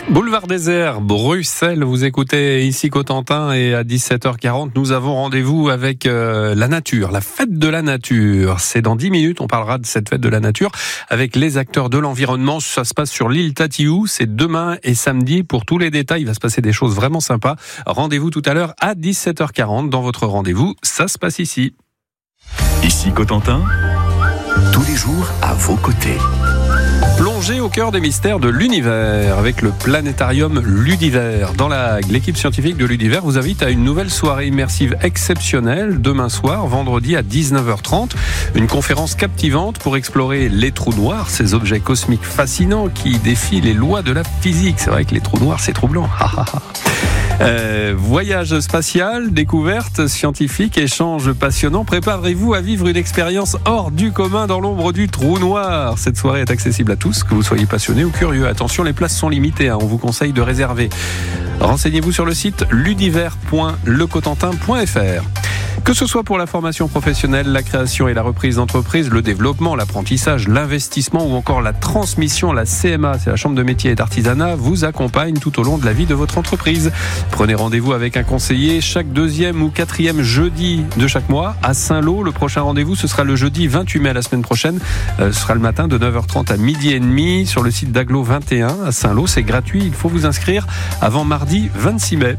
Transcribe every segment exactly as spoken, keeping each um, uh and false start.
Boulevard Désert, Bruxelles, vous écoutez ici Cotentin et à dix-sept heures quarante, nous avons rendez-vous avec euh, la nature, la fête de la nature. C'est dans dix minutes, on parlera de cette fête de la nature avec les acteurs de l'environnement. Ça se passe sur l'île Tatiou, c'est demain et samedi. Pour tous les détails, il va se passer des choses vraiment sympas. Rendez-vous tout à l'heure à dix-sept heures quarante dans votre rendez-vous. Ça se passe ici. Ici Cotentin, tous les jours à vos côtés. Plongez au cœur des mystères de l'univers avec le planétarium Ludivers. Dans la Hague, l'équipe scientifique de Ludivers vous invite à une nouvelle soirée immersive exceptionnelle demain soir, vendredi à dix-neuf heures trente. Une conférence captivante pour explorer les trous noirs, ces objets cosmiques fascinants qui défient les lois de la physique. C'est vrai que les trous noirs, c'est troublant. Euh, voyage spatial, découverte scientifique, échange passionnant. Préparez-vous à vivre une expérience hors du commun dans l'ombre du trou noir. Cette soirée est accessible à tous, que vous soyez passionné ou curieux. Attention, les places sont limitées, hein, on vous conseille de réserver. Renseignez-vous sur le site ludivers point le cotentin point f r. Que ce soit pour la formation professionnelle, la création et la reprise d'entreprise, le développement, l'apprentissage, l'investissement ou encore la transmission, la C M A, c'est la Chambre de métier et d'artisanat, vous accompagne tout au long de la vie de votre entreprise. Prenez rendez-vous avec un conseiller chaque deuxième ou quatrième jeudi de chaque mois à Saint-Lô. Le prochain rendez-vous, ce sera le jeudi vingt-huit mai, la semaine prochaine. Euh, ce sera le matin de neuf heures trente à midi et demi sur le site d'Aglo vingt et un à Saint-Lô. C'est gratuit, il faut vous inscrire avant mardi vingt-six mai.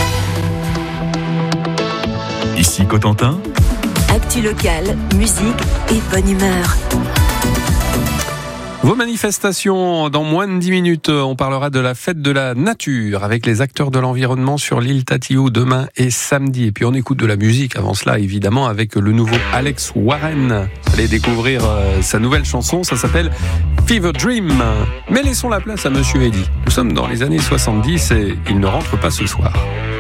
Ici Cotentin, actu locale, musique et bonne humeur. Vos manifestations dans moins de dix minutes. On parlera de la fête de la nature avec les acteurs de l'environnement sur l'île Tatiou demain et samedi. Et puis on écoute de la musique avant cela, évidemment, avec le nouveau Alex Warren. Allez découvrir euh, sa nouvelle chanson, ça s'appelle Fever Dream. Mais laissons la place à Monsieur Eddy. Nous sommes dans les années soixante-dix et il ne rentre pas ce soir.